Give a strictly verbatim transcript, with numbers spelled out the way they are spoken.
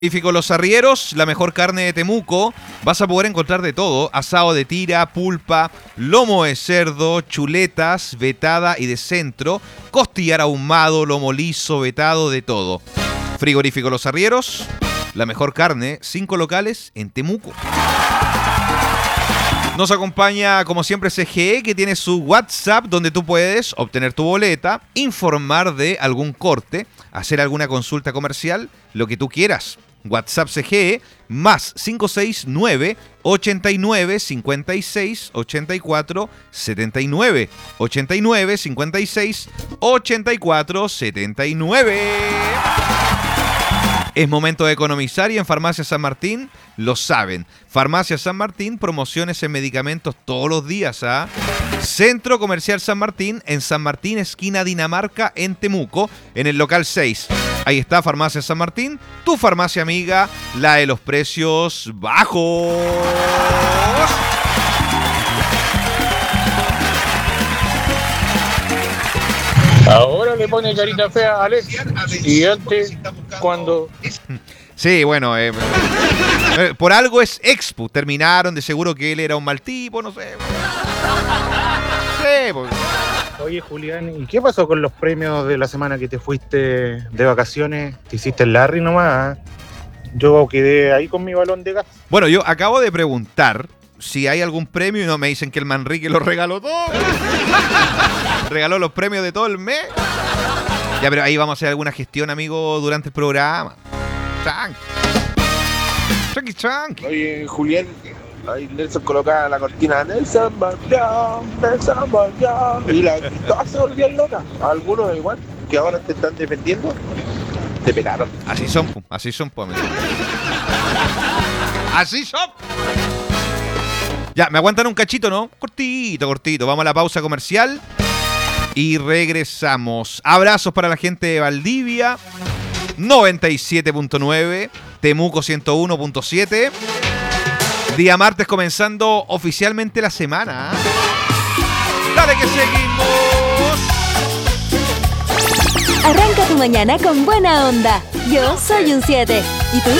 Frigorífico Los Arrieros, la mejor carne de Temuco. Vas a poder encontrar de todo: asado de tira, pulpa, lomo de cerdo, chuletas, vetada y de centro, costillar ahumado, lomo liso, vetado, de todo. Frigorífico Los Arrieros, la mejor carne, cinco locales en Temuco. Nos acompaña, como siempre, C G E, que tiene su WhatsApp donde tú puedes obtener tu boleta, informar de algún corte, hacer alguna consulta comercial, lo que tú quieras. WhatsApp C G E más cinco seis nueve, ochenta y nueve, cincuenta y seis, ochenta y cuatro, setenta y nueve. ochenta y nueve, cincuenta y seis, ochenta y cuatro, setenta y nueve. Es momento de economizar y en Farmacia San Martín lo saben. Farmacia San Martín, promociones en medicamentos todos los días. ¿Ah? Centro Comercial San Martín, en San Martín, esquina Dinamarca, en Temuco, en el local seis. Ahí está Farmacia San Martín, tu farmacia amiga, la de los precios bajos. Ahora le pone carita fea a Alex. Y antes, cuando... Sí, bueno, eh, eh, por algo es expo. Terminaron, de seguro que él era un mal tipo, no sé. Sí, pues. Oye, Julián, ¿y qué pasó con los premios de la semana que te fuiste de vacaciones? ¿Te hiciste el Larry nomás? ¿Eh? Yo quedé ahí con mi balón de gas. Bueno, yo acabo de preguntar si hay algún premio y no me dicen que el Manrique lo regaló todo. Regaló los premios de todo el mes. Ya, pero ahí vamos a hacer alguna gestión, amigo, durante el programa. Tranqui. Tranqui, tranqui. Oye, Julián, ahí Nelson colocaba la cortina Nelson Barrión, Nelson Barrión. Y la todas se volvían locas. Algunos igual, que ahora te están defendiendo, te pegaron. Así son, pu. Así son, pu, amigo. Así son. Ya, me aguantan un cachito, ¿no? Cortito, cortito. Vamos a la pausa comercial y regresamos. Abrazos para la gente de Valdivia, noventa y siete punto nueve, Temuco ciento uno punto siete. Día martes comenzando oficialmente la semana. ¡Dale que seguimos! Arranca tu mañana con buena onda. Yo soy un siete. ¿Y tú?